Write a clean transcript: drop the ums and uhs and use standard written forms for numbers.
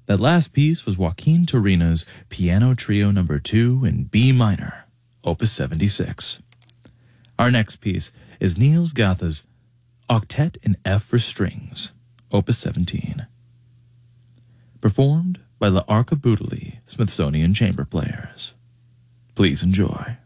That last piece was Joaquin Turina's Piano Trio No. 2 in B minor, Opus 76. Our next piece is Niels Gotha's Octet in F for Strings, Opus 17. Performed by the Archibaldine Smithsonian Chamber Players. Please enjoy.